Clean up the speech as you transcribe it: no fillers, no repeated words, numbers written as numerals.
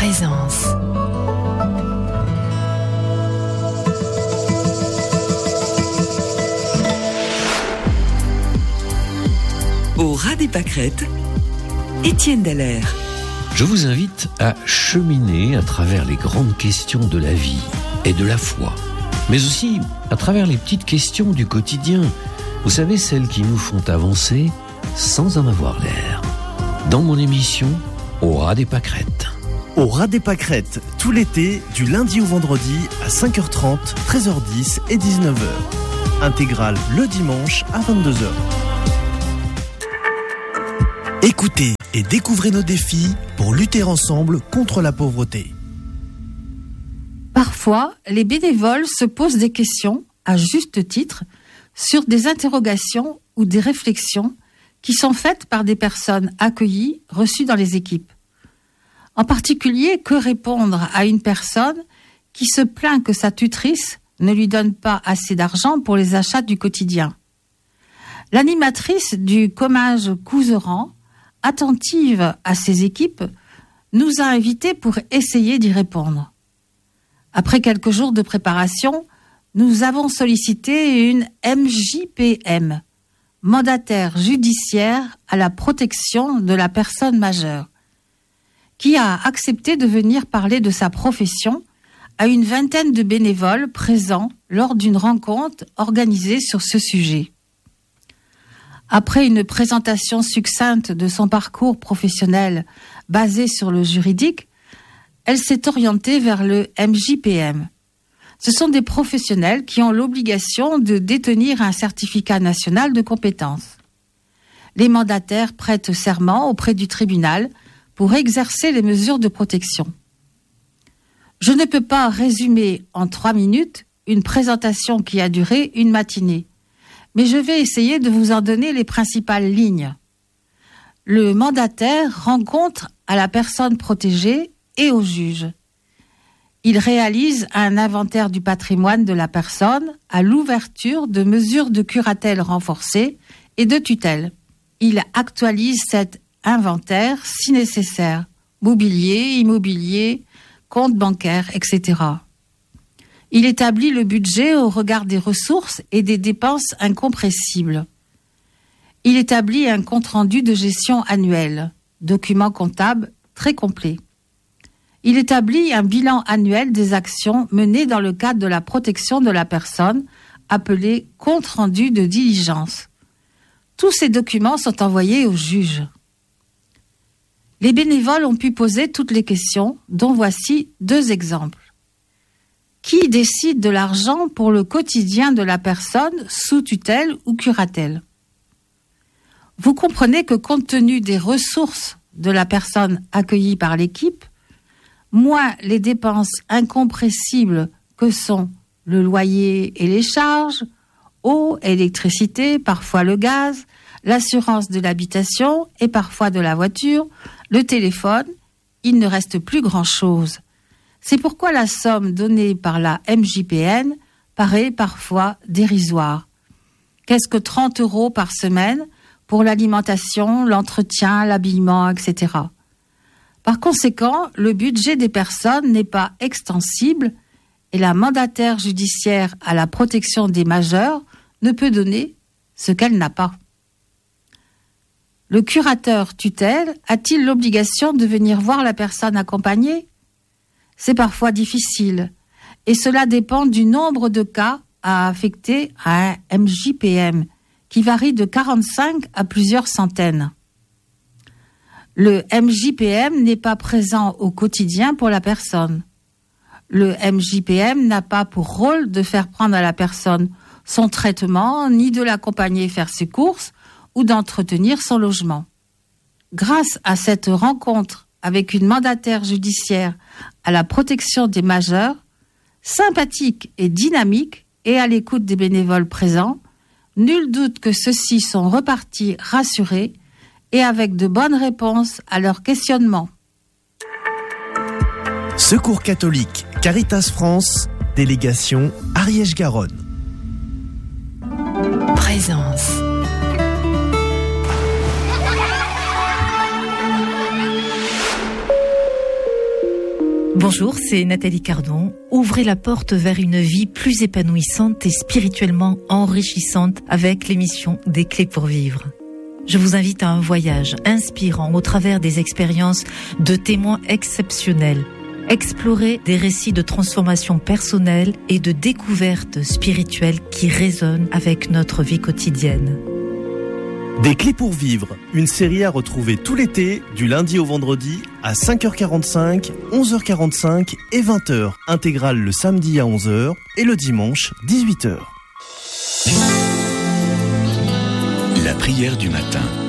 Présence. Au ras des pâquerettes, Étienne Dallaire. Je vous invite à cheminer à travers les grandes questions de la vie et de la foi, mais aussi à travers les petites questions du quotidien. Vous savez, celles qui nous font avancer sans en avoir l'air. Dans mon émission, Au ras des pâquerettes. Au ras des pâquerettes, tout l'été, du lundi au vendredi à 5h30, 13h10 et 19h. Intégrale le dimanche à 22h. Écoutez et découvrez nos défis pour lutter ensemble contre la pauvreté. Parfois, les bénévoles se posent des questions, à juste titre, sur des interrogations ou des réflexions qui sont faites par des personnes accueillies, reçues dans les équipes. En particulier, que répondre à une personne qui se plaint que sa tutrice ne lui donne pas assez d'argent pour les achats du quotidien? L'animatrice du Comminges Couserans, attentive à ses équipes, nous a invités pour essayer d'y répondre. Après quelques jours de préparation, nous avons sollicité une MJPM, mandataire judiciaire à la protection de la personne majeure, qui a accepté de venir parler de sa profession à une vingtaine de bénévoles présents lors d'une rencontre organisée sur ce sujet. Après une présentation succincte de son parcours professionnel basé sur le juridique, elle s'est orientée vers le MJPM. Ce sont des professionnels qui ont l'obligation de détenir un certificat national de compétences. Les mandataires prêtent serment auprès du tribunal pour exercer les mesures de protection. Je ne peux pas résumer en 3 minutes une présentation qui a duré une matinée, mais je vais essayer de vous en donner les principales lignes. Le mandataire rend compte à la personne protégée et au juge. Il réalise un inventaire du patrimoine de la personne à l'ouverture de mesures de curatelle renforcées et de tutelle. Il actualise cet inventaire si nécessaire, mobilier, immobilier, compte bancaire, etc. Il établit le budget au regard des ressources et des dépenses incompressibles. Il établit un compte-rendu de gestion annuel, document comptable très complet. Il établit un bilan annuel des actions menées dans le cadre de la protection de la personne, appelé compte-rendu de diligence. Tous ces documents sont envoyés au juge. Les bénévoles ont pu poser toutes les questions, dont voici 2 exemples. Qui décide de l'argent pour le quotidien de la personne sous tutelle ou curatelle? Vous comprenez que compte tenu des ressources de la personne accueillie par l'équipe, moins les dépenses incompressibles que sont le loyer et les charges, eau, électricité, parfois le gaz, l'assurance de l'habitation et parfois de la voiture, le téléphone, il ne reste plus grand-chose. C'est pourquoi la somme donnée par la MJPN paraît parfois dérisoire. Qu'est-ce que 30 € par semaine pour l'alimentation, l'entretien, l'habillement, etc. Par conséquent, le budget des personnes n'est pas extensible et la mandataire judiciaire à la protection des majeurs ne peut donner ce qu'elle n'a pas. Le curateur tutelle a-t-il l'obligation de venir voir la personne accompagnée? C'est parfois difficile et cela dépend du nombre de cas à affecter à un MJPM qui varie de 45 à plusieurs centaines. Le MJPM n'est pas présent au quotidien pour la personne. Le MJPM n'a pas pour rôle de faire prendre à la personne son traitement, ni de l'accompagner faire ses courses ou d'entretenir son logement. Grâce à cette rencontre avec une mandataire judiciaire à la protection des majeurs, sympathique et dynamique et à l'écoute des bénévoles présents, nul doute que ceux-ci sont repartis rassurés et avec de bonnes réponses à leurs questionnements. Secours catholique, Caritas France, délégation Ariège-Garonne. Présence. Bonjour, c'est Nathalie Cardon. Ouvrez la porte vers une vie plus épanouissante et spirituellement enrichissante avec l'émission Des Clés pour Vivre. Je vous invite à un voyage inspirant au travers des expériences de témoins exceptionnels. Explorer des récits de transformation personnelle et de découverte spirituelle qui résonnent avec notre vie quotidienne. Des Clés pour Vivre, une série à retrouver tout l'été, du lundi au vendredi, à 5h45, 11h45 et 20h. Intégrale le samedi à 11h et le dimanche, 18h. La prière du matin.